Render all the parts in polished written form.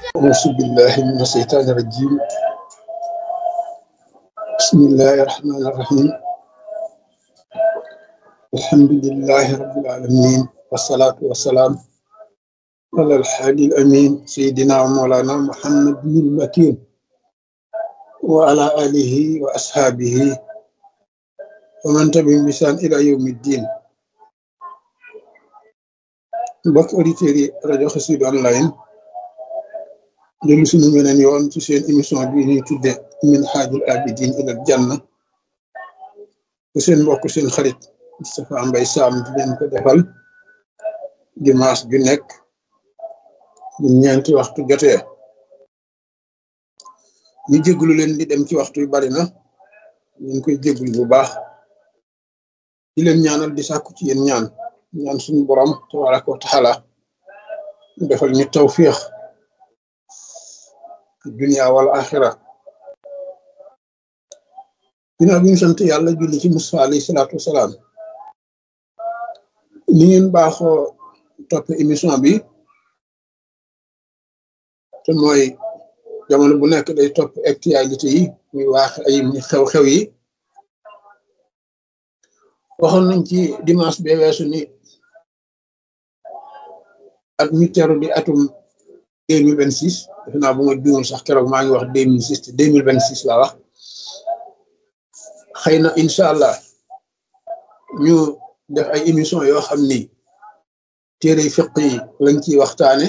أعوذ بالله من الشيطان الرجيم. بسم الله الرحمن الرحيم. الحمد لله رب العالمين، والصلاة والسلام على الحادي الأمين سيدنا ومولانا محمد بن المكين وعلى آله وأصحابه ومن تبعهم بإحسان إلى يوم الدين. mbokk auditeurs yi rajo Xassida online dellu suñu beneen yoon ci seen émission bi ñuy tudde min haajul abidin ilal janna te seen mbokk seen xarit Moustapha Mbaye Sam di leen ko defal dimanche ju nekk bu ñeenti waxtu jotee. ñu jégalu leen di dem ci waxtu yu bari na ñu ngi koy jégalu bu baax di leen ñaanal di sàkku ci yéen ñaan suñu borom tabaraka wa taala mu defal ñu tawfiix dunya wal axira. ginnaaw bi ñu sant yàlla julli ci Musa alayhi salaatu wasalaam, ni ngeen baaxoo topp émission bi te mooy jamono bu nekk day topp actualité yi muy waax ay xew-xew yi. waxoon nañ ci dimanche bee weesu ni at mi teru di atum 2026, defe naa bu ma juumul sax keroog maa ngi wax 2006 te 2026 laa wax. xëy na incha allah ñu def ay émission yoo xam ni téere fiq yi lañ ciy waxtaane,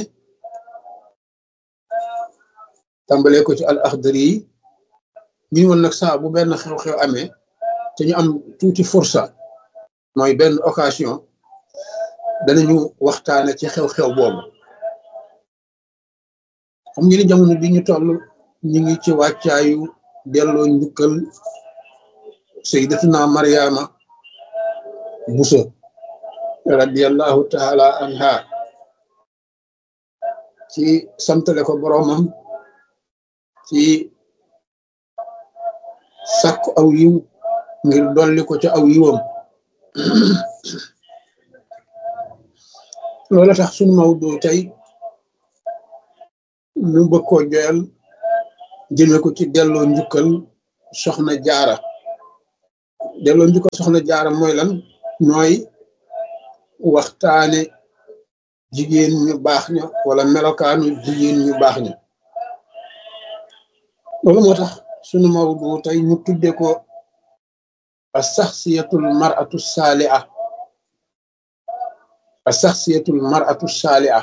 tàmbalee ko ci al axdari yi. ñu woon nag saa bu benn xew-xew amee te ñu am tuuti fursa, mooy benn occasion, danañu waxtaane ci xew-xew boobu. xam ngeen ni jamono bi ñu toll ñu ngi ci wàccaayu delloo njukkal sayyidatuna Mariama Buso radiyallahu taala anha, ci santale ko boroomam, ci sàkku aw yiw ngir dolli ko ca aw yiwam. loola tax sunu mawdu tey ñu bëgg koo joyal jëme ko ci delloo njukkal soxna jaara. delloo njukkal soxna jaara mooy lan? mooy waxtaane jigéen ñu baax ña wala melokaanu jigéen ñu baax ña. loolu moo tax sunu mawdu tey ñu tudde ko as-saxsiyatul mar'atu saaliha. as-saxsiyatul mar'atu saaliha.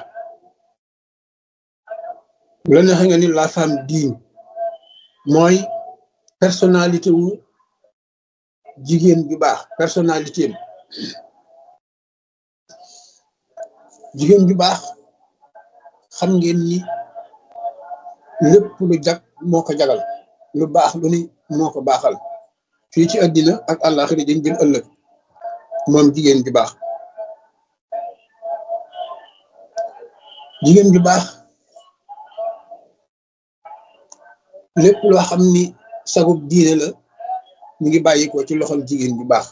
bu la neexee nga ni la femme digne, mooy personnalité wu jigéen ju baax, personnalité bi. jigéen ju baax xam ngeen ni lépp lu jag moo ko jagal, lu baax lu ni moo ko baaxal fii ci àddina ak àllaaxira dañ jëm ëllëg, moom jigéen ju baax. jigéen ju baax lépp loo xam ni sagub diine la ñu ngi bàyyi ko ci loxol jigéen ju baax.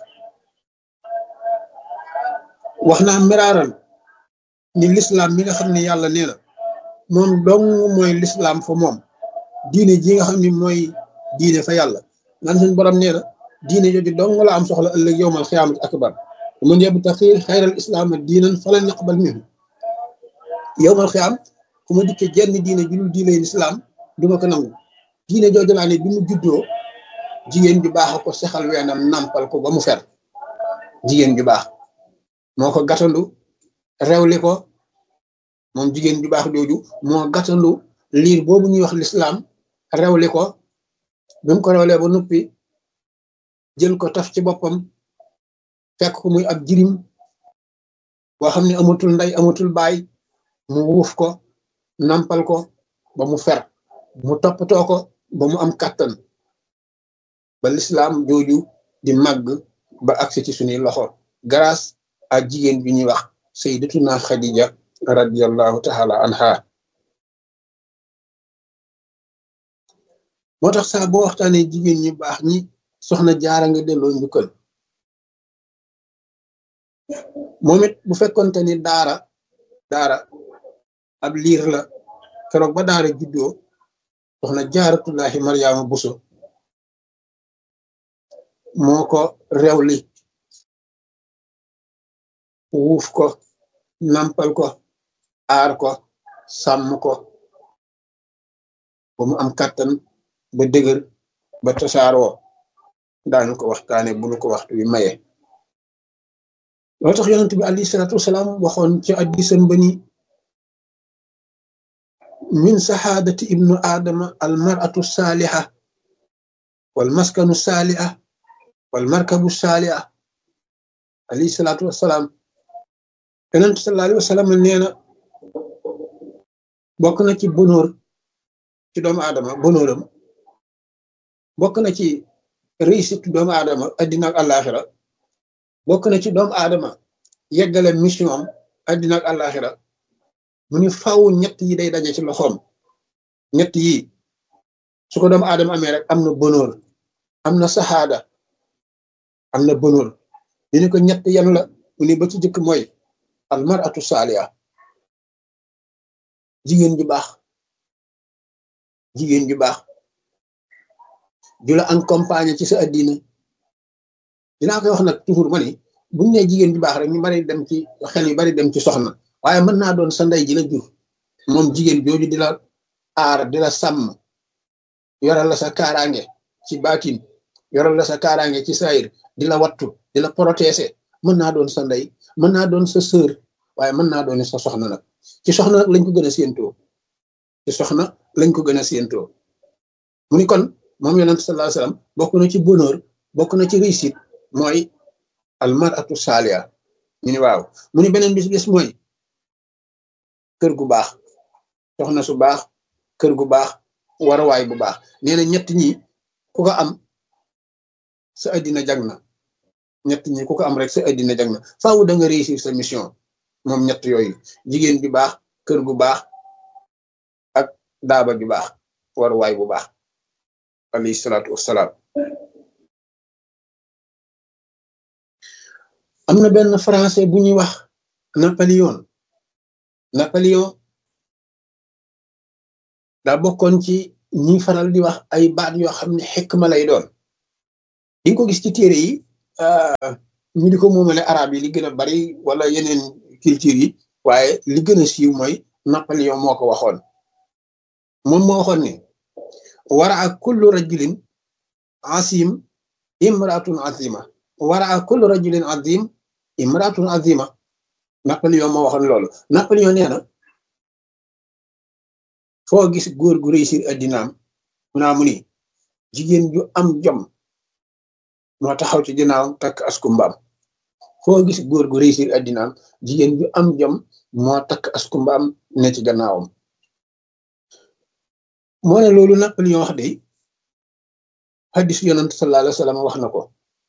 wax naa miraaral ni lislaam mi nga xam ne yàlla nee na moom dong mooy lislaam fa moom, diine ji nga xam ni mooy diine fa yàlla, naan suñ borom nee na diine jooju dong la am soxla ëllëg yowmal xiyaamati akbar, man yabtaxi xayral islaama diinan falan yaqbal minhu. yowmal xiyaam ku ma dikkee jenn diine ju dul diine lislaam duma ko nangu. diine jooju laa ne bi mu juddoo jigéen ju baax a ko sexal weenam nampal ko ba mu fer. jigéen ju baax moo ko gàttandu rewli ko, moom jigéen ju baax jooju moo gàttandu liir boobu ñuy wax lislaam rewli ko. bi mu ko rewlee ba noppi jël ko taf ci boppam, fekk ko muy ab jirim boo xam ne amatul ndey amatul baay, mu wuuf ko nampal ko ba mu fer, mu toppatoo ko ba mu am kàttan, ba lislaam jooju di màgg ba agsi ci suñuy loxo grâce à jigéen bi ñuy wax sayyidatuna Khadija radiyallahu taala anha. moo tax saa boo waxtaanee jigéen ñi baax ñi soxna jaara nga delloo njukkal. moom it bu fekkonte ni daara ab liir la keroog ba daara juddoo soxna jaaratullahi Mariama Buso moo ko rewli wuuf ko nampal ko aar ko sàmm ko ba mu am kàttan ba dëgër ba tasaaroo daanu ko waxtaane bu nu ko waxtu wi maye loo tax yonent bi alayhi salaatu wasalaam waxoon ci addisam ba ni min saxaadati ibnu aadama al mar'atu saaliha wal maskanu saaliha wal markabu saaliha alayhi salaatu wasalaam yonent sallallahu alayhi wa sallam nee na bokk na ci bonheur ci doomu aadama bonheuram bokk na ci réussite doomu aadama addina ak àllaaxira bokk na ci doomu aadama yeggale mission am addina ak àllaaxira mu ni faw ñett yi day daje ci loxoom ñett yi su ko doomu aadama amee rek am na bonheur am na saxaada am na bonheur ñu ni ko ñett yan la mu ni ba ci jëkk mooy al mar'atu saaliha jigéen ju baax jigéen ju baax ju la accompagner ci sa addina dinaa koy wax nag toujours ma ni buñ ne jigéen ju baax rek ñu bari dem ci xel yu bari dem ci soxna waaye mën naa doon sa ndey ji la jur moom jigéen jooju di la aar di la sàmm yoral la sa kaaraange ci baatin yoral la sa kaaraange ci saayir di la wattu di la protéger mën naa doon sa ndey mën naa doon sa sœur waaye mën naa doon sa soxna nag ci soxna nag lañ ko gën a séentoo ci soxna lañ ko gën a séentoo mu ni kon moom yonent sallallahu alayhi wasallam bokk na ci bonheur bokk na ci réussite mooy al mar'atu saaliha ñu ni waaw mu ni beneen bis des mooy kër gu baax soxna su baax kër gu baax waruwaay bu baax nee na ñett ñi ku ko am sa addina jag na ñett ñi ku ko am rek sa addina jag na faaw da nga réussir sa mission moom ñett yooyu jigéen ju baax kër gu baax ak daaba ju baax waruwaay bu baax alayhi salaatu wassalaam am na benn français bu ñuy wax Napoléon daa bokkoon ci ñi faral di wax ay baat yoo xam ne xikma lay doon di ko gis ci téere yi ñu di ko moomale arab yi li gën a bari wala yeneen culture yi waaye li gën a siiw mooy Napoléon moo ko waxoon moom moo waxoon ne waraa kullu rajulin asim imratun azima waraa kullu rajulin azim imratun azima Napoléon moo waxoon loolu Napoléon nee na foo gis góor gu réussir addinaam mu ni jigéen ju am jom moo taxaw ci ginnaaw takk asku mbaam foo gis góor gu réussir addinaam jigéen ju am jom moo takk asku mbaam ne ci gannaawam moo ne loolu Napoléon wax de hadis yonent sallallahu alayhi wa sallam wax na ko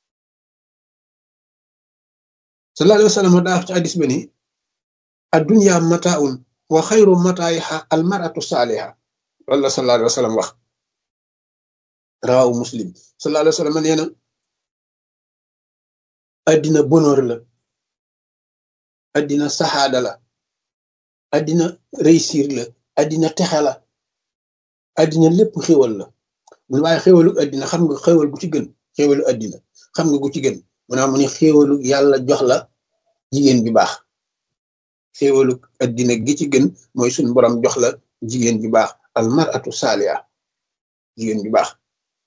sallallahu alayhi wa sallam daa wax ci hadis ba ni addunya mataun wa xayru mataayiha al mar'atu saaliha wala sallallahu alayhi wa sallam wax rawahu muslim sallallahu alayhi wa sallam nee na addina bonheur la addina saxaada la addina réussir la addina texe la addina lépp xéwal la mun waaye xéwalu addina xam nga xéwal gu ci gën xéwalu addina xam nga gu ci gën mu ni xéwalu yàlla jox la jigéen bi baax xéwalu addina gi ci gën mooy suñu borom jox la jigéen bi baax al mar'atu saaliha jigéen bi baax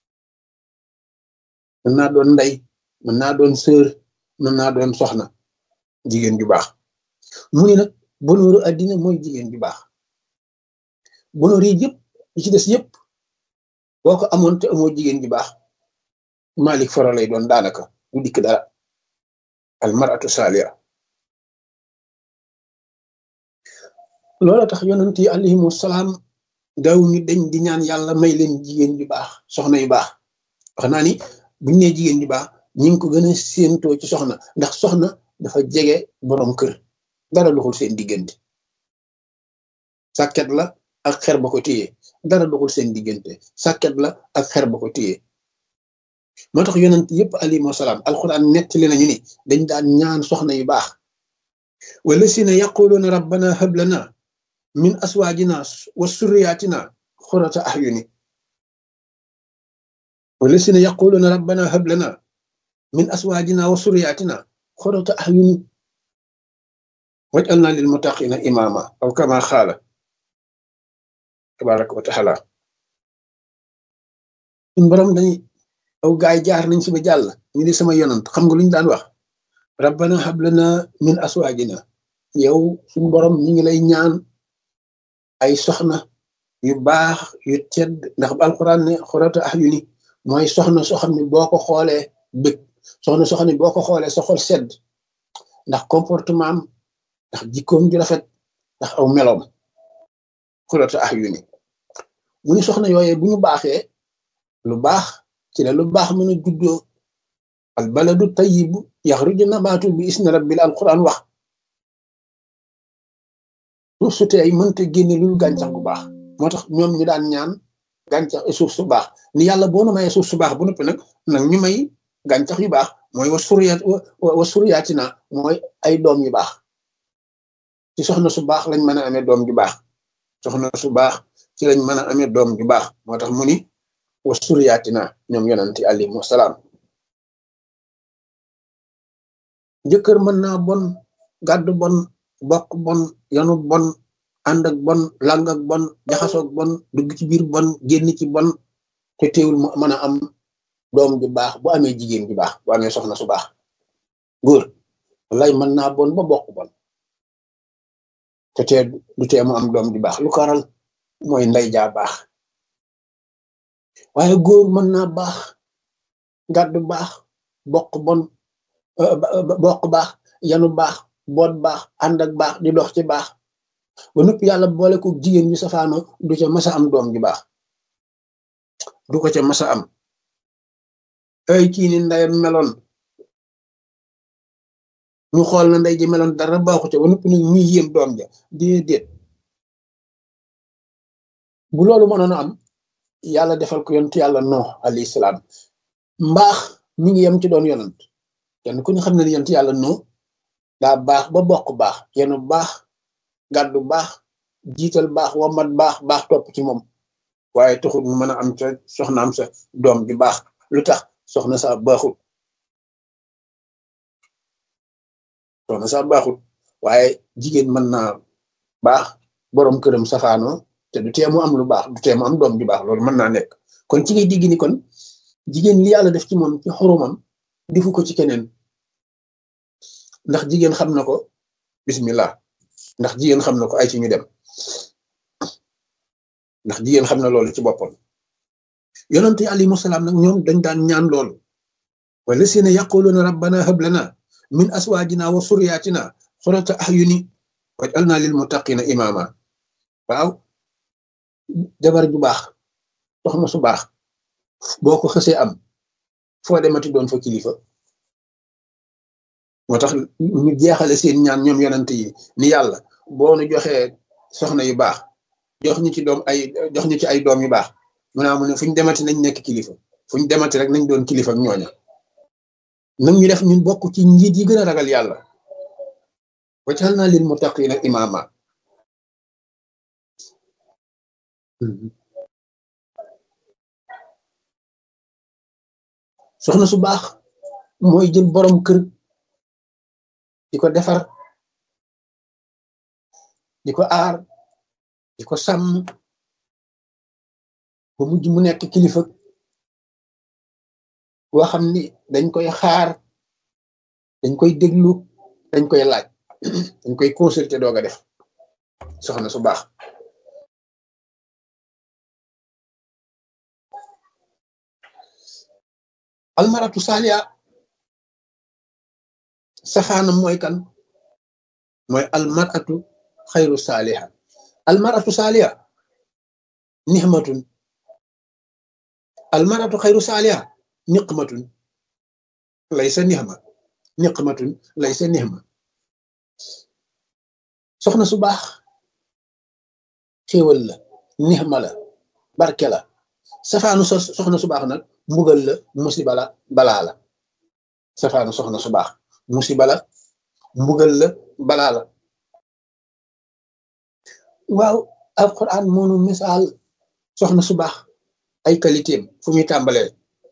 mën naa doon ndey mën naa doon sœur mën naa doon soxna jigéen ju baax mu ni nag bonheur addina mooy jigéen ju baax bonheur yi yëpp yi ci des yëpp boo ko amoon te amoo jigéen ju baax Malik Faro lay doon daanaka du dikk dara al mar'atu saaliha loola tax yonent yi alayhimu salaam daaw ñu dañ di ñaan yàlla may leen jigéen ju baax soxna yu baax wax naa ni buñ nee jigéen ju baax ñi ngi ko gën a séentoo ci soxna ndax soxna dafa jege borom kër dara doxul seen diggante sàkket la ak xer ba ko téye dara doxul seen diggante sàkket la ak xer ba ko téye moo tax yonent yëpp alayhimu salaam alquran nettali nañu ni dañ daan ñaan soxna yu baax wala si ne yaquluuna rabbana hab lana min aswaajina wa surriyaatina xurata ahyuni wallasina yaquluuna rabbana hab lana min aswaajina wa surriyaatina xurata ahyuni waj'alna lil muttaqina imama aw kama xaala tabaraka wa taala. suñ borom dañuy aw gaay jaar nañ si ba jàll ñu di sama yonant xam nga lu ñu daan wax rabbana hab lana min aswaajina yow suñ borom ñi ngi lay ñaan ay soxna yu baax yu tedd ndax ba alquran ne xurata ahyuni mooy soxna soo xam ne boo ko xoolee bëgg soxna soo xam ne boo ko xoolee sa xol sedd ndax comportement am ndax jikkoom ju rafet ndax aw meloom xurata ahyuni mu ni soxna yooyee bu ñu baaxee lu baax ci la lu baax mën a juddoo al baladu tayyibu yaxruju nabaatu bi isni rabbil alquran wax suuf su tey mënta génne lu gàncax gu baax moo tax ñoom ñu daan ñaan gàncax suuf su baax ni yàlla boo nu mayee suuf su baax bu noppi nag ñu may gàncax yu baax mooy wa suriyaatina mooy ay doom yu baax ci soxna su baax lañ mën a amee doom ju baax soxna su baax ci lañ mën a amee doom ju baax moo tax mu ni wa suriyaatina ñoom yonanti alayhimu salaam jëkkër mën naa bon gàddu bon bokk bon yanu bon ànd ak bon lang ak bon jaxasoog bon dugg ci biir bon génn ci bon te teewul mu mën a am doom ju baax bu amee jigéen ju baax bu amee soxna su baax góor wallaay mën naa bon ba bokk bon te tee du tee mu am doom ju baax lu ko waral mooy ndey jaa baax waaye góor mën naa baax gàddu baax bokk bon bokk baax yanu baax boot baax ànd ak baax di dox ci baax ba noppi yàlla boole ko jigéen ñu safaano du ca masa am doom ju baax du ko ca masa am ay kii ni ndeyam meloon ñu xool na ndey ji meloon dara baaxu ca ba noppi nag ñuy yéem doom ja déedéet bu loolu mënoon a am yàlla defal ko yonent yàlla Nuux alayhi salaam mbaax mi ngi yem ci doon yonent kenn ku ñu xam ne ni yonent yàlla Nuux daa baax ba bokk baax yenu baax gàddu baax jiital baax wamat baax baax topp ci moom waaye taxul mu mën a am ca soxnaam sa doom ju baax lu tax soxna sa baaxul waaye jigéen mën naa baax borom këram safaanoo te du tee mu am lu baax du tee mu am doom ju baax loolu mën naa nekk kon ci ngay digg ni kon jigéen li yàlla def ci moom ci xoromam defu ko ci keneen ndax jigéen xam na ko bismillah ndax jigéen xam na ko ay ci ñu dem ndax jigéen xam na loolu ci boppam yonent yi alayhimu salaam nag ñoom dañ daan ñaan loolu wallasina yaquluuna rabbana hab lana min aswaajina wa suriyaatina qurrata ahyuni waj'alna lil muttaqina imama waaw jabar ju baax soxna su baax boo ko xësee am foo demati doon fa kilifa moo tax ñu jeexale seen ñaan ñoom yonent yi ni yàlla boo nu joxee soxna yu baax jox ñu ci ay doom yu baax mu naa mu ne fu ñu demati nañ nekk kilifa fu ñu demati rek nañ doon kilifa ak ñooña nag ñu def ñun bokk ci njiit yi gën a ragal yàlla waj'alna lil muttaqina imama soxna su baax mooy jël borom kër di ko defar di ko aar di ko sàmm ba mujj mu nekk kilifa boo xam ni dañ koy xaar dañ koy déglu dañ koy laaj dañ koy consulter doog a def soxna su baax almaratu saaliya safaanam mooy kan mooy almaratu xayru saaliha almaratu saaliya nixmatun almaratu xayru saaliha niqmatun laysa nixma niqmatun laysa nixma soxna su baax xéewal la nixma la barke la safaanu soxna su baax nag mbugal la musiba la balaa la safaanu soxna su baax musiba la mbugal la balaa la waaw alquran moonu misaal soxna su baax ay qualité am fu muy tàmbalee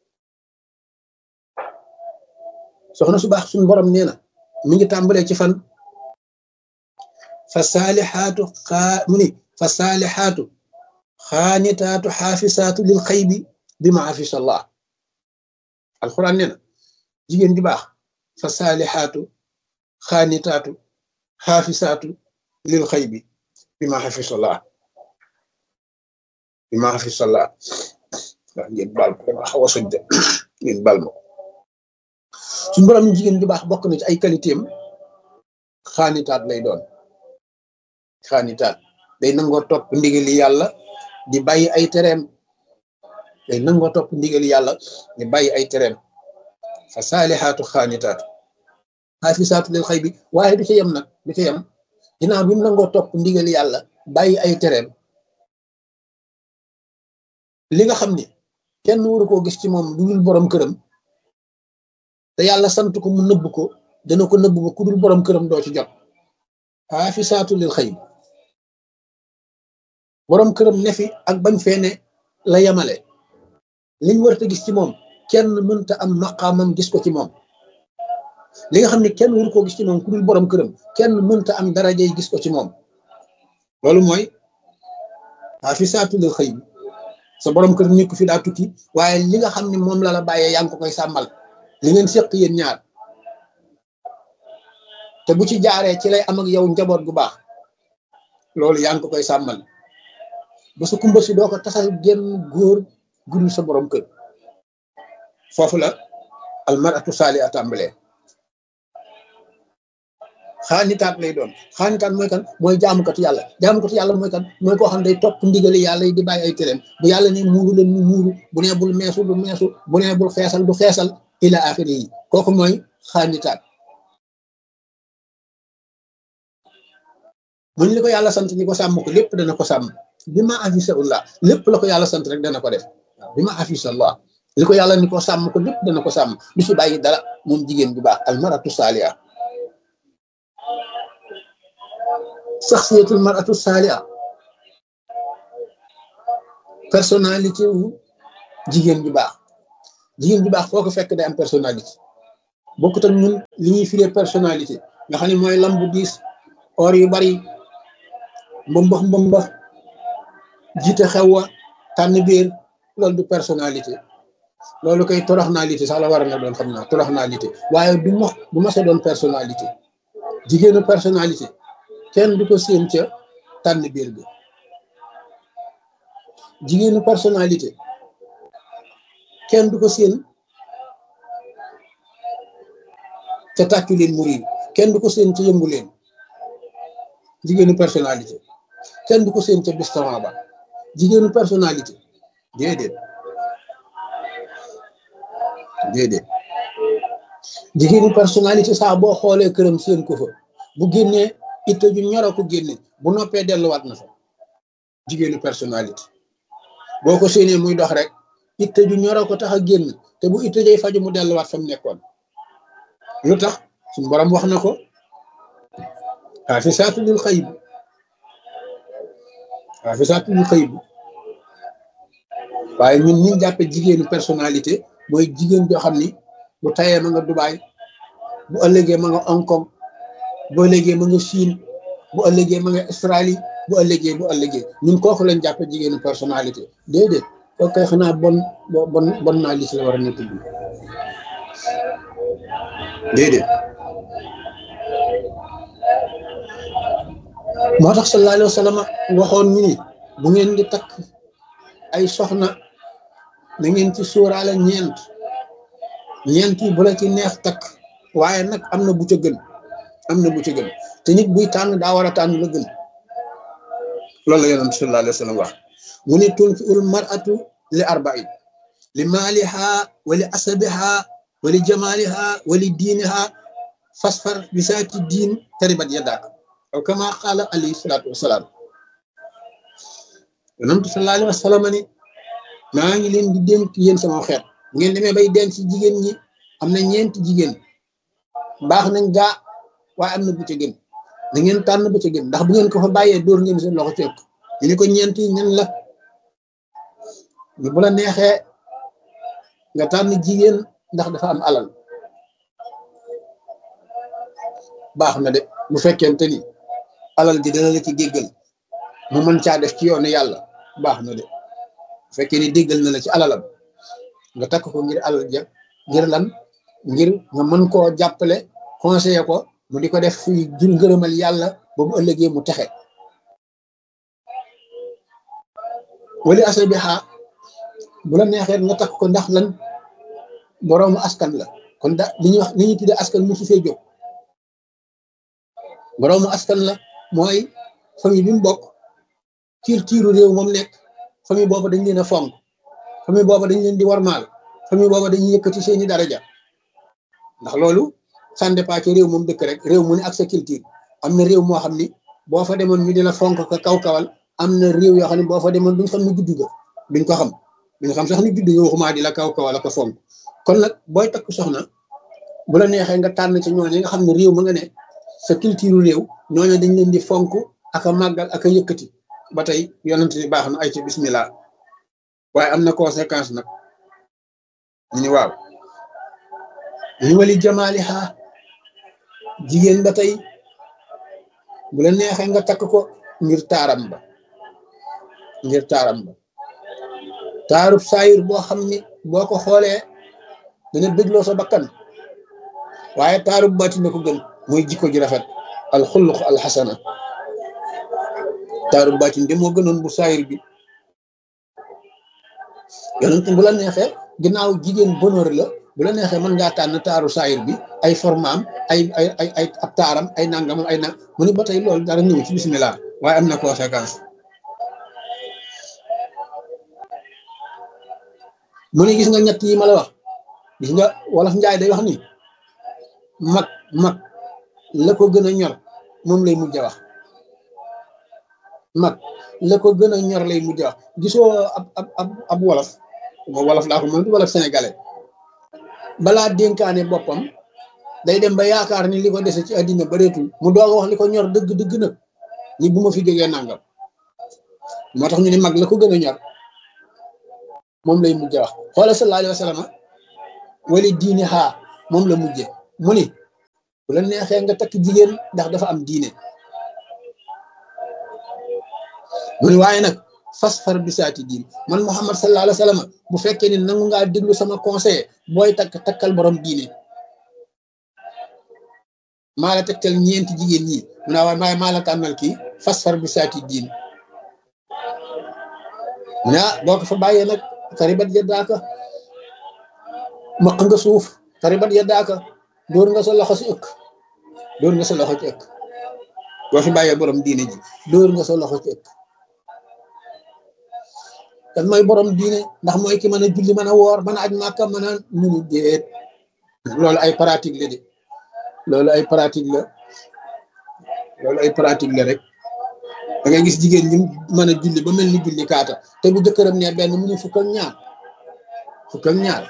soxna su baax suñu borom nee na mi ngi tàmbalee ci fan fa saalixaatu mu ni fa saalixaatu xaanitaatu xaafisaatu lil xaybi bi ma afisa allah alquran nee na jigéen di baax fa saalixaatu xaanitaatu xaafisaatu lil xaybi bi ma afisa allah bi ma afisa allah waaw ngeen baal ko dama xaw a soj de ngeen baal ma suñu borom jigéen di baax bokk na ci ay qualité am xaanitaat lay doon xaanitaat day nangoo topp ndigali yàlla di bàyyi ay tereem day nangoo topp ndigali yàlla di bàyyi ay tereem fa saalixaatu xaanitaatu xaafisaatu lil xay bi waaye du ca yem nag du ca yem ginnaaw bi mu nangoo topp ndigali yàlla bàyyi ay tereem li nga xam ni kenn waru koo gis ci moom lu dul borom këram te yàlla sant ko mu nëbb ko dana ko nëbb ba ku dul borom këram doo ci jot xaafisaatu lil xay bi borom këram ne fi ak bañ fee ne la yemale liñ war a gis ci moom kenn mënta am maqaamam gis ko ci moom li nga xam ne kenn waru koo gis ci moom ku dul borom këram kenn mënta am darajay gis ko ci moom loolu mooy xaafisaatu lil xay bi sa borom kër nekk fi daa tukki waaye li nga xam ne moom la la bàyyee yaa ngi ko koy sàmmal li ngeen seq yéen ñaar te bu ci jaaree ci lay am ak yow njaboot gu baax loolu yaa ngi ko koy sàmmal ba sa kumba si doo ko tasal génn góor gudul sa borom kër foofu la almaratu saali a tàmbalee xaanitaat lay doon xaanitaat mooy kan mooy jaamukatu yàlla mooy kan mooy koo xam ne day topp ndigali yàlla yi di bàyyi ay tereem bu yàlla ne muuru leen mu muuru bu nee bul meesu du meesu bu nee bul xeesal du xeesal ila axiri yi kooku mooy xaanitaat muñ li ko yàlla sant ni ko sàmm ko lépp dana ko sàmm bi ma afisa ullah lépp la ko yàlla sant rek dana ko def bi ma afisa allah li ko yàlla ni ko sàmm ko lépp dana ko sàmm du si bàyyi dara moom jigéen bu baax almaratu saaliha saxsiyatul maratu saaliha personnalité wu jigéen ju baax foo ko fekk day am personnalité bokkut ak ñun li ñuy firee personnalité nga xam ne mooy lam bu diis or yu bari mbëmbax jiite xew wa tànn biir loolu du personnalité loolu koy toroxnalité sax la war a na doon xam naa toroxnalité waaye du ma sa doon personnalité jigéenu personnalité kenn du ko séen ca tànn biir bi jigéenu personnalité kenn du ko séen ca tàccu leen murid kenn du ko séen ca yëngu leen jigéenu personnalité kenn du ko séen ca bistaran ba jigéenu personnalité déedéet jigéenu personnalité saa boo xoolee këram séen ko fa bu génnee itte ju ñoro ko génne bu noppee delluwaat na fa jigéenu personnalité boo ko séenee muy dox rek itte ju ñoro ko tax a génn te bu itte jay faju mu delluwaat fa mu nekkoon lu tax suñu borom wax na ko xaafisaatu lil xayb waaye ñun ñu jàppe jigéenu personnalité mooy jigéen joo xam ni bu tayee ma nga Dubaay bu ëllëgee ma nga Hong Kong bu ëllëgee ma nga Chine bu ëllëgee ma nga Australie bu ëllëgee ñun kooku lañ jàppe jigéenu personnalité déedéet kooku kay xanaa bon naa li si la war a nekk bi déedéet moo tax sallallahu alayhi wa sallam waxoon ñu ni bu ngeen di takk ay soxna na ngeen ci sóoraale ñeent yi bu la ci neex takk waaye nag am na bu ca gën te nit buy tànn daa war a tànn la gën loolu la yonent sallallahu alayhi wa sallam wax mu ne tunkiul mar'atu li arba'in li maaliha wa li asabiha wa li jamaliha wa li diiniha fasfar bi saati diin taribat yadak aw kama qaala alayhi salaatu wasalaam yonent sallallahu alayhi wa sallam ni maa ngi leen di dénk yéen sama xeet ngeen demee bay denc ci jigéen ñi am na ñeenti jigéen baax nañ gaa waaye am na bu ca gën na ngeen tànn ba ca gën ndax bu ngeen ko fa bàyyee dóor ngeen seen loxo ci ëkk ñu ni ko ñeenti ñan la ñu bu la neexee nga tànn jigéen ndax dafa am alal baax na de bu fekkente ni alal ji dana la ci déggal mu mën caa def ci yoonu yàlla baax na de bu fekkee ni déggal na la ci alalam nga takk ko ngir alal ja ngir lan ngir nga mën koo jàppale conseiller ko mu di ko def fuy jur ngërëmal yàlla ba bu ëllëgee mu texe wali asal bi xaa bu la neexee nga takk ko ndax lan boroomu askan la kon da li ñuy wax li ñuy tuddee askan mu su fee jóg boroomu askan la mooy famille bi mu bokk culture réew moom nekk famille boobu dañ leen a fonk famille boobu dañ leen di warmaal famille boobu dañuy yëkkati seeni daraja ndax loolu ça dépend ci réew moom dëkk rek réew mu ne ak sa culture am na réew moo xam ni boo fa demoon ñu di la fonk ka kaw-kawal am na réew yoo xam ne boo fa demoon duñ xam ni juddu ga duñ ko xam duñ xam sax ni juddu ga waxumaa di la kaw-kawal ak a fonk kon nag booy takk soxna bu la neexee nga tànn ci ñooñu nga xam ne réew ma nga ne sa culture réew ñooñu dañ leen di fonk ak a màggal ak a yëkkati ba tey yonent ni baax na ay ci bismillah waaye am na conséquence nag ñu ni waaw ñu wali jamaaliha jigéen ba tey bu la neexee nga takk ko ngir taaram ba taarub saayir boo xam ni boo ko xoolee dana bégloo sa bakkan waaye taarub baati na ko gën mooy jikko ji rafet al xuluq al xasana taarub baati de moo gënoon bu saayir bi yonent bu la neexee ginnaaw jigéen bonheur la bu la neexee mën ngaa tànn taaru saayir bi ay formaam ay ab taaram ay nangamam ay nang mu ni ba tey loolu dara ñëw ci bismillah waaye am na conséquence mu ne gis nga ñett yi ma la wax gis nga wolof njaay day wax ni mag la ko gën a ñor moom lay mujj a wax mag la ko gën a ñor lay mujj a wax gisoo ab wolof laa ko moom du wolof sénégalais balaa dénkaane boppam day dem ba yaakaar ni li ko dese ci àddina bareetul mu doog a wax li ko ñor dëgg nag ni bu ma fi jógee nangam moo tax ñu ne mag la ko gën a ñor moom lay mujj a wax xoola sallallahu alayhi wa sallam wali diine xaa moom la mujje mu ni bu la neexee nga takk jigéen ndax dafa am diine mu ni waaye nag fasfar bisaati diin man Muhammad sallallahu alayhi wa sallam bu fekkee ni nangu ngaa déglu sama conseil booy takkal borom diine maa la tegtal ñeenti jigéen ñi mu ne waaye maa la tànnal kii fasfar bisaati diin mu ne boo ko fa bàyyee nag taribat yaddaaka maq nga suuf taribat yaddaaka dóor nga sa loxo ci ëkk boo fi bàyyee borom diine ji dóor nga sa loxo ci ëkk kan mooy borom diine ndax mooy ki mën a julli mën a woor mën a aj màkka mën a munu déet loolu ay pratique la de loolu ay pratique la rek da ngay gis jigéen ñi mën a julli ba mel ni julli kaata te bu jëkkëram ne benn mu ne fukk ak ñaar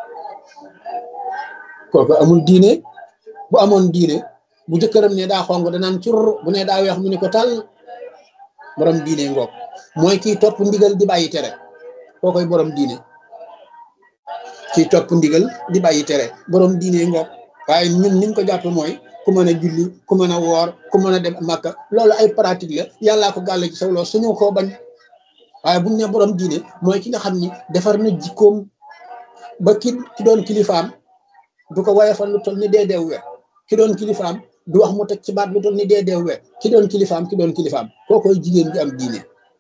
kooku amul diine bu amoon diine bu jëkkëram ne daa xong danaan cur bu ne daa weex mu ne ko tal borom diine ngoog mooy kiy topp ndigal di bàyyi tere kookoy borom diine kiy topp ndigal di bàyyi tere borom diine ngoog waaye ñun niñ ko jàpp mooy ku mën a julli ku mën a woor ku mën a dem Makka loolu ay pratique la yàllaa ko gàll ci saw loolu suñu koo bañ waaye buñ ne borom diine mooy ki nga xam ni defar na jikkoom ba ki doon kilifaam du ko woyofal lu toll ni deedeew we ki doon kilifaam du wax mu teg ci baat lu toll ni deedeew we ki doon kilifaam kookoy jigéen bi am diine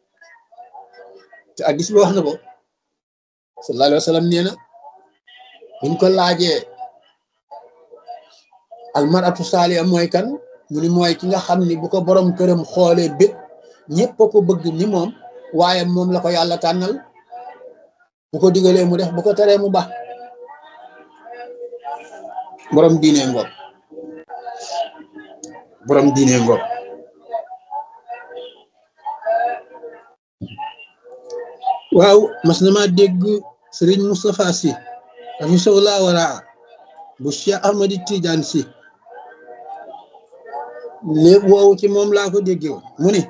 te hadiis bi wax na ko sallallahu alayhi wa sallam nee na buñ ko laajee almaratu saaliya mooy kan mu ni mooy ki nga xam ni bu ko borom këram xoolee bét ñëpp a ko bëgg ni moom waaye moom la ko yàlla tànnal bu ko digalee mu def bu ko teree mu baax borom diine ngoog waaw mas na maa dégg sëriñ Moustapha Sy hafisahullah waraa bu Cheikh Ahmadi Tidiane Sy lépp woowu ci moom laa ko déggee woon mu ni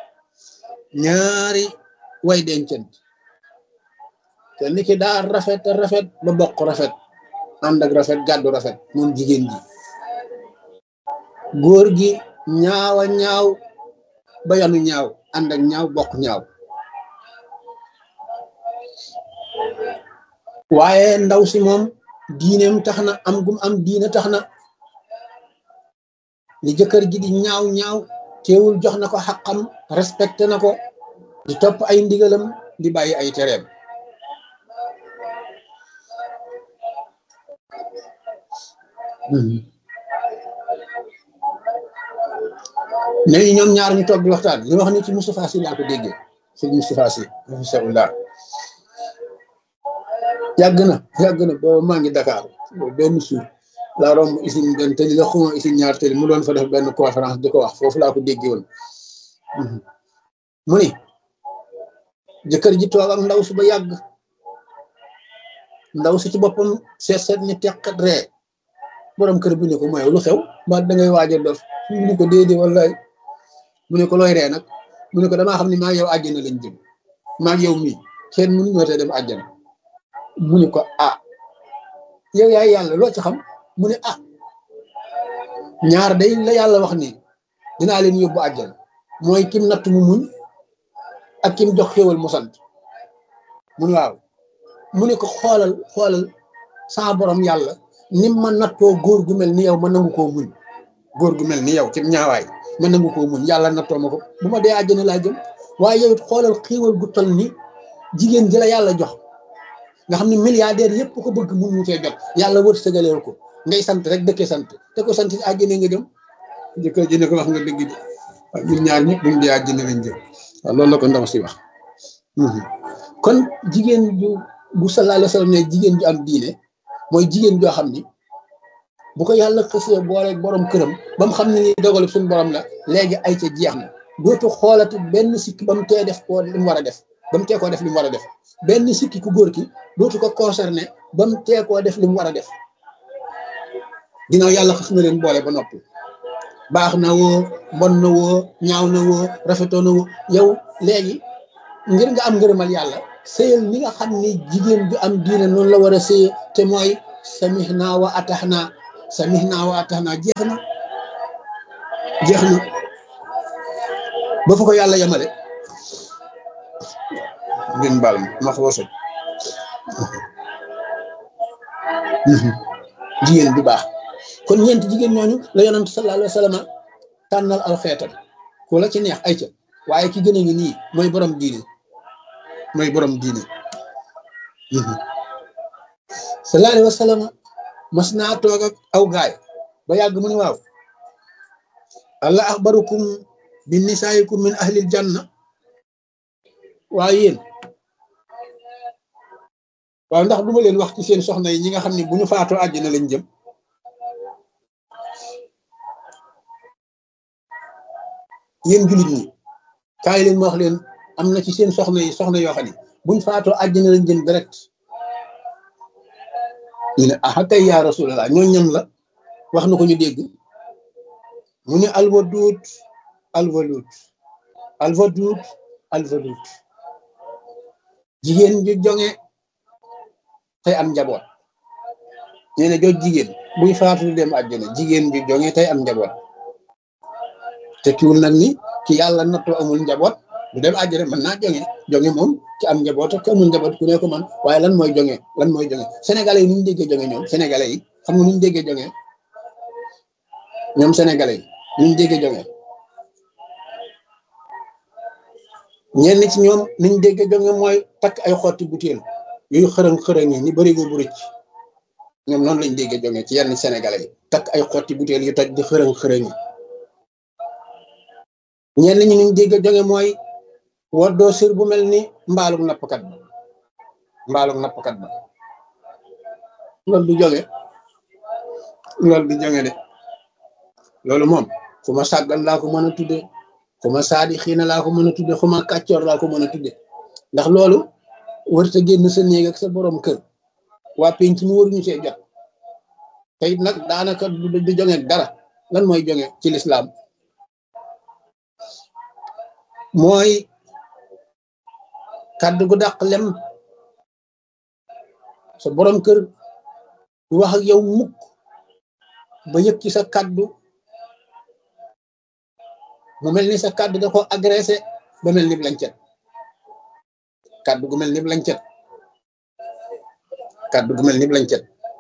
ñaari way dencant kenn ki daa rafet rafet ba bokk rafet ànd ak rafet gàddu rafet moom jigéen ji góor gi ñaawa ñaaw ba yanu ñaaw ànd ak ñaaw bokk ñaaw waaye ndaw si moom diineem tax na am gum am diine tax na li jëkkër ji di ñaaw ñaaw teewul jox na ko xaqam respecté na ko di topp ay ndigalam di bàyyi ay tereem léegi ñoom ñaar ñu toog di waxtaan li wax ni ci Moustapha Sy laa ko déggee sëñ Moustapha Sy rahimahullah yàgg na booba maa ngi Dakar benn suur laa romb usine benn tëli la xuma usine ñaar tëli mu doon fa def benn conférence di ko wax foofu laa ko déggee woon mu ni jëkkër ji toog ak ndaw si ba yàgg ndaw si ci boppam seet ni teqat ree borom kër bi ne ko mooy lu xew ba da ngay waaj a dof mu ne ko déedéet wallaay mu ne ko looy ree nag mu ne ko damaa xam ne maa yow àjjana lañ jëm maa yow mii kenn mënu ñoo te dem àjjana mu ne ko ah yow yaay yàlla loo ci xam mu ne ah ñaar day la yàlla wax ni dinaa leen yóbbu àjjana mooy kim natt mu muñ ak kim jox xéwal mu sant mun waaw mu ne ko xoolal sa borom yàlla nim ma nattoo góor gu mel ni yow ma nangu koo muñ góor gu mel ni yow ci ñaawaay ma nangu koo muñ yàlla nattoo ma ko bu ma dee àjjana laa jëm waaye yow it xoolal xéwal gu toll ni jigéen ji la yàlla jox nga xam ne milliardaire yëpp ko bëgg mun ñu cee jot yàlla wërsëgaleel ko ngay sant rek dëkkee sant te ko sant àjjana nga jëm jëkkër ji ne ko wax nga dëgg de waaye ñun ñaar ñëpp buñ dee àjjana lañ jëm waaw loolu la ko ndaw si wax kon jigéen bu sallallahu alayhi wa sallam ne jigéen ju am diine mooy jigéen joo xam ni bu ko yàlla xësee boole borom këram ba mu xam ne ni dogalu suñu borom la léegi ay ca jeex na dootu xoolati benn sikki ba mu tee def ko li mu war a def ba mu tee koo def li mu war a def benn sikki ku góor ki dootu ko concerné ba mu tee koo def li mu war a def ginnaaw yàlla xës na leen boole ba noppi baax na woo mbon na woo ñaaw na woo rafetoo na woo yow léegi ngir nga am ngërëmal yàlla sëyal ni nga xam ni jigéen ju am diine noonu la war a sëye te mooy samihna wa ataxna jeex na ba fa ko yàlla yemale ngeen baal ma xaw a soj jigéen bu baax kon ñeenti jigéen ñooñu la yonent sallallahu alayhi wa sallam tànnal aw xeetam ku la ci neex ay ca waaye ki gën a ngi nii mooy borom diine sallallahu alayhi wa sallam mas naa toog ak aw gaay ba yàgg mu ni waaw allah axbarukum bi nisaayikum min ahlil janna waaye yéen waaw ndax duma leen wax ci seen soxna yi ñi nga xam ne bu ñu faatoo àjjana lañ jëm yéen jullit ñi kaay leen ma wax leen am na ci seen soxna yoo xam ne buñ faatoo àjjana lañ jëm direct ñu ne ah kay yaa rasulallah ñoo ñam la wax na ko ñu dégg mu ne alwadud jigéen ju jonge tey am njaboot nee na jot jigéen buy faatu dem àjjana jigéen ju jonge tey am njaboot te kiwul nag ni ki yàlla nattoo amul njaboot du dem àjjana mën naa jonge moom ci am njaboot ak amul njaboot ku ne ko man waaye lan mooy jonge sénégalais yi nu ñu déggee jonge ñoom sénégalais yi xam nga nu ñu déggee jonge ñoom sénégalais yi nu ñu déggee jonge ñenn ci ñoom ni ñu déggee jonge mooy takk ay xotti butéel yooyu xërëng yi ni bërigo bu rëcc ñoom noonu lañ déggee jonge ci yenn sénégalais yi takk ay xotti butéel yu toj di xërëng yi ñenn ñi ñu dégg jonge mooy woddoo sir bu mel ni mbaalug nappkat ba loolu du jonge de loolu moom fu ma sàggal laa ko mën a tudde fu ma saadi xiina laa ko mën a tudde fu ma kàccoor laa ko mën a tudde ndax loolu warta génn sa néeg ak sa borom kër waa penc mi waruñu see jot te it nag daanaka du jonge dara lan mooy jonge ci lislaam mooy kàddu gu dàq lem. sa borom kër du wax ak yow mukk ba yëg ci sa kàddu mu mel ni sa kàddu da ko agressé ba mel ni lancet kàddu gu mel ni lancet kàddu gu mel ni lancet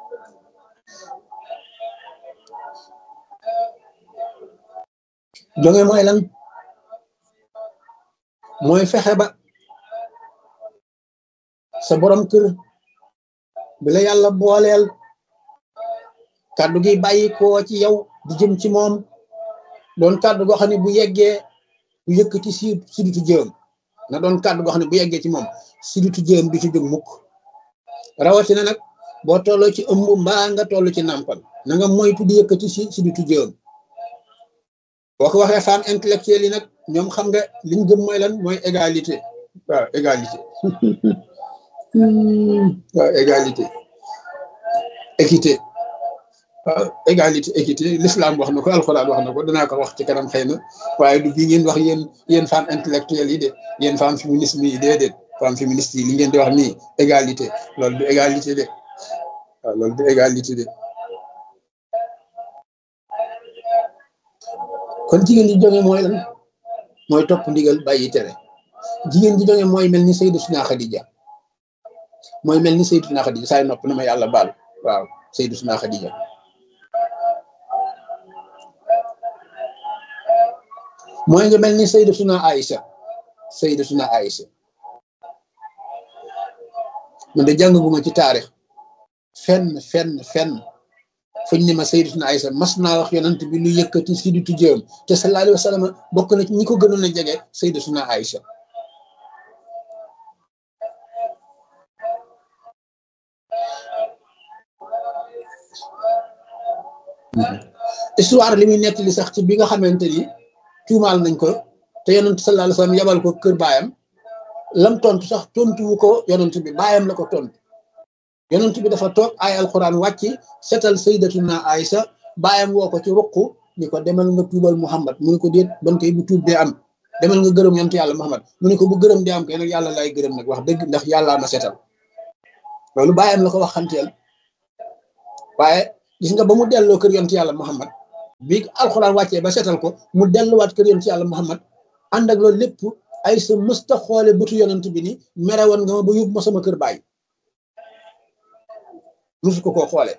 jonge mooy lan mooy fexe ba sa borom kër bi la yàlla booleel kàddu gi bàyyi koo ci yow di jëm ci moom doon kàddu goo xam ne bu yeggee bu yëkkati siditu jëm na doon kàddu goo xam ne bu yeggee ci moom siditu jëm bi ci jóg mukk rawatina nag boo tolloo ci ëmb mbaa nga toll ci nàmpal na nga moytu di yëkkati siditu jëm boo ko waxee femme intellectuelle yi nag ñoom xam nga liñ gëm mooy lan mooy égalité waaw égalité waaw égalité équité waaw égalité équité l'islam wax na ko alxuraan wax na ko danaa ko wax ci kanam xëy na waaye du bii ngeen wax yéen femme intellectuelle yi de yéen femme féministe yi déedéet femme féministe yi li ngeen di wax nii égalité loolu du égalité de waaw loolu du égalité de kon jigéen ji jonge mooy lan mooy topp ndigal bàyyi tere jigéen ji jonge mooy mel ni Sayyidatuna Xadija mooy mel ni Sayyidatuna Xadija saay nopp na ma yàlla baal waaw Sayyidatuna Xadija mooy nga mel ni Sayyidatuna Aïcha man de jàngaguma ci taarix fenn fuñ ne ma Sayyidatuna Aïcha mas naa wax yonent bi lu yëkkati siditu jëm te sallallahu alayhi wa sallam bokk na ci ñi ko gënoon a jege Sayyidatuna Aïcha histoire li muy nettali sax ci bi nga xamante ni tuumaal nañ ko te yonent sallallahu alayhi wa sallam yabal ko kër baayam lam tontu sax tontuwu ko yonent bi baayam la ko tontu yonent bi dafa toog ay alquran wàcc setal Sayyidatuna Aïcha baayam woo ko ci ruq ni ko demal nga tuubal Muhammad mu ne ko déet ban koy bu tuub dee am demal nga gërëm yonent yàlla Muhammad mu ne ko bu gërëm dee am kay nag yàlla lay gërëm nag wax dëgg ndax yàllaa ma setal loolu baayam la ko wax xanteel waaye gis nga ba mu delloo kër yonent yàlla Muhammad bi alxuraan wàccee ba setal ko mu delluwaat kër yonent yàlla Muhammad ànd ak loolu lépp ay sa mësta xoole bëtu yonent bi ni mere woon nga ma ba yóbbu ma sama kër baay musu ko koo xoole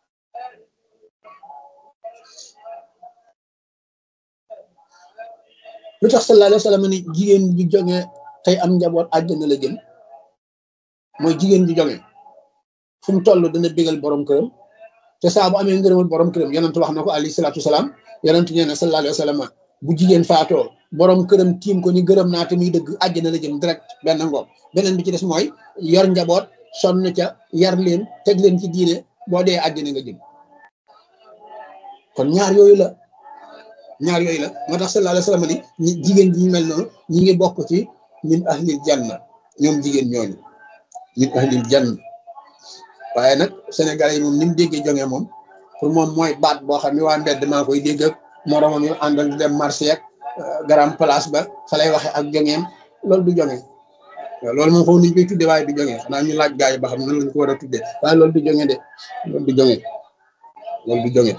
lu tax sallallahu alayhi wa sallam ni jigéen bi jonge tey am njaboot àjjana la jëm mooy jigéen bi jonge fu mu toll dana bégal borom këram te saa bu amee ngërëmal borom këram yonent wax na ko alayhi salaatu wasalaam yonent nee na sallallahu alayhi wa sallam bu jigéen faatoo borom këram tiim ko ni gërëm naa te muy dëgg àjjana la jëm direct benn ngoog beneen bi ci des mooy yor njaboot sonn ca yar leen teg leen ci diine boo dee àjjana nga jëm kon ñaar yooyu la moo tax sallallahu alayhi wa sallam ni jigéen ji ñu mel noonu ñi ngi bokk ci min ahlil janna ñoom jigéen ñooñu min ahlil janna waaye nag Sénégal yi moom ni mu déggee jonge moom pour moom mooy baat boo xam ne waa mbedd maa koy dégg ak moromam yu àndal di dem marché ak garam place ba fa lay waxe ak jongeem loolu du jonge waaw loolu moom foofu niñ koy tuddee waaye du jonge xanaa ñu laaj gaa yi ba xam nan lañ ko war a tuddee waaye loolu du jonge de loolu du jonge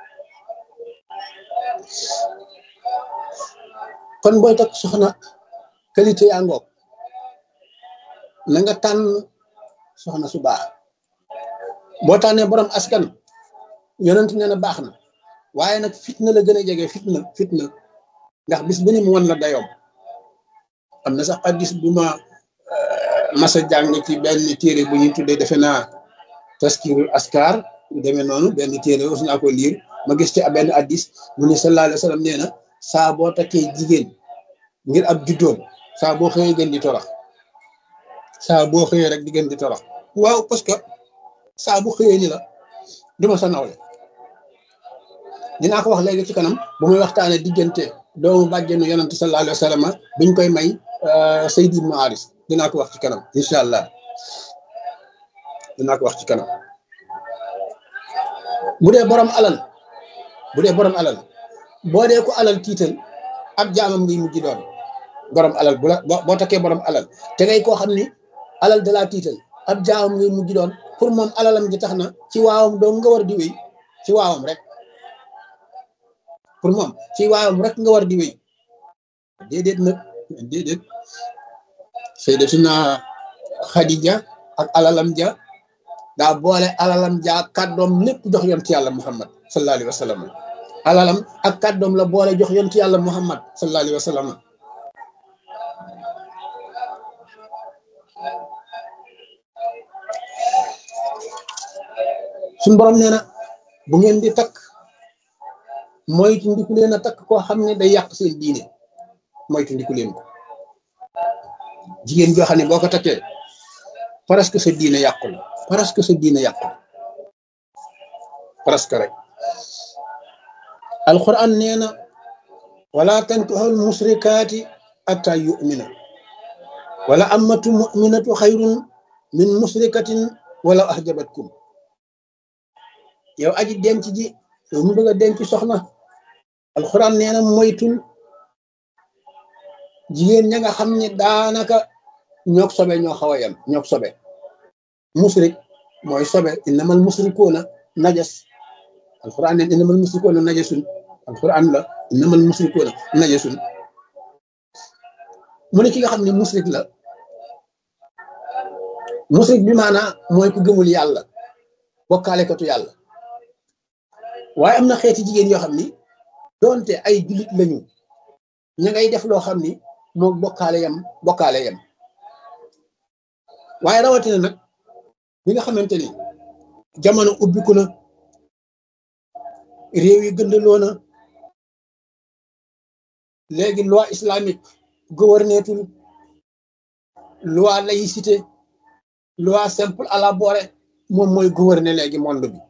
kon booy takk soxna qualité yaa ngoog na nga tànn soxna su baax boo tànnee borom askan yonent nee na baax na waaye nag fitna la gën a jege fitna ndax bis bu ne mu wan la dayoom am na sax hadiis bu ma masa jàng ci benn téere bu ñuy tuddee defe naa taskirul askar demee noonu benn téere aussi naa ko liir ma gis ci benn hadiis mu ne sallallahu alayhi wa sallam nee na saa boo takkee jigéen ngir ab juddoom saa boo xëyee gën di torox saa boo xëyee rek di gën di torox waaw parce que saa bu xëyee ni la duma sa nawle dinaa ko wax léegi ci kanam bu muy waxtaanee diggante doomu bàjjenu yonent sallallahu alayhi wa sallam biñ koy may Sayd ibn Haris dinaa ko wax ci kanam incha allah dinaa ko wax ci kanam bu dee borom alal boo dee ko alal tiital ab jaamam ngay mujj doon borom alal bu la boo takkee borom alal te ngay koo xam ni alal da laa tiital ab jaamam ngay mujj doon pour moom alalam ji tax na ci waawam doo nga war di wéy ci waawam rek pour moom ci waawam rek nga war di wéy déedéet nag déedéet Sayyidatuna Khadija ak alalam ja daa boole alalam ja ak kàddoom lépp jox yonent yàlla Muhammad sallallahu alayhi wa sallam alalam ak kàddoom la boole jox yonent yàlla Muhammad sallallahu alayhi wa sallam suñu borom nee na bu ngeen di takk moytu ndiku leen a takk koo xam ne day yàq seen diine moytu ndiku leen ko jigéen joo xam ne boo ko takkee presque sa diine yàqu la presque sa diine yàqu la presque rek alquran nee na wala tankihul musrikaati atta yu'mina wala ammatu mu'minatu xayrun min musrikatin wala ahjabatkum yow aji denc ji yow mu bëgg a denc soxna alquran nee na moytul jigéen ña nga xam ne daanaka ñoog sobe ñoo xaw a yem ñoog sobe musrik mooy sobe innamal musrikuuna najas alquran ne innamal musrikuuna najasun alquran la innamal musrikuuna najasun mu ne ki nga xam ne musrik la musrik bi maanaa mooy ku gëmul yàlla bokkaalekatu yàlla waaye am na xeeti jigéen yoo xam ni doonte ay jullit lañu ña ngay def loo xam ni moom bokkaale yam waaye rawatina nag bi nga xamante ni jamono ubbiku na réew yi gëndaloo na léegi loi islamique gouvernetul loi laïcité loi simple à la borée moom mooy gouverner léegi monde bi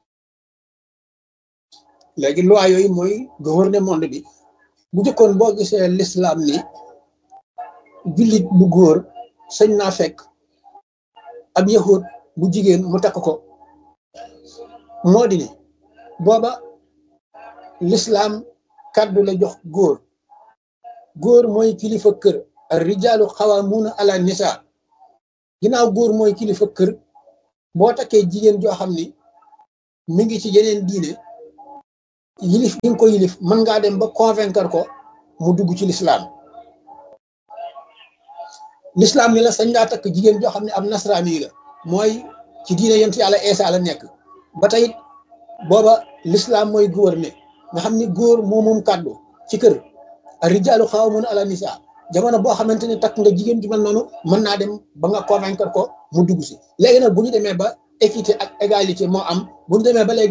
léegi loi yooyu mooy gouverner monde bi bu jëkkoon boo gisee l'islam ni jullit bu góor sañ naa fekk ab yahud bu jigéen mu takk ko moo di ne booba l'islam kàddu la jox góor mooy kilifa kër ar rijaalu xawaamuuna ala nisa ginnaaw góor mooy kilifa kër boo takkee jigéen joo xam ni mi ngi ci yeneen diine yilif gi nga ko yilif mën ngaa dem ba convaincre ko mu dugg ci l'islam ni la sañ ngaa takk jigéen joo xam ne am nasraani la mooy ci diine yonent yàlla Eesa la nekk ba tey booba l'islam mooy gouverner nga xam ni góor moo moom kàddu ci kër ar-rijaalu qawwaamuuna ala nisaa jamono boo xamante ne takk nga jigéen ju mel noonu mën naa dem ba nga convaincre ko mu dugg si léegi nag bu ñu demee ba équité ak égalité moo am bu ñu demee ba léegi